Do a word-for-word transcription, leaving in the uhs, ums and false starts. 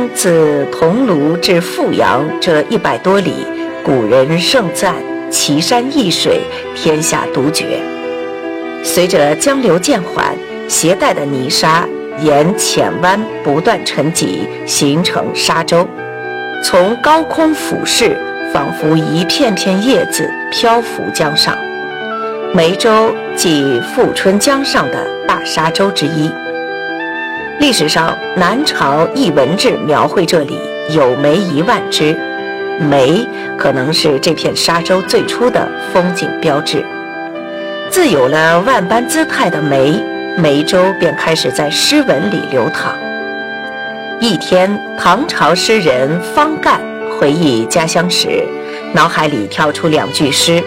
自桐庐至富阳这一百多里，古人盛赞奇山异水，天下独绝。随着江流渐缓，携带的泥沙沿浅湾不断沉积，形成沙洲，从高空俯视，仿佛一片片叶子漂浮江上。梅州即富春江上的大沙洲之一。历史上，南朝艺文志描绘这里有梅一万枝，梅可能是这片沙洲最初的风景标志。自有了万般姿态的梅，梅州便开始在诗文里流淌。一天，唐朝诗人方干回忆家乡时，脑海里跳出两句诗：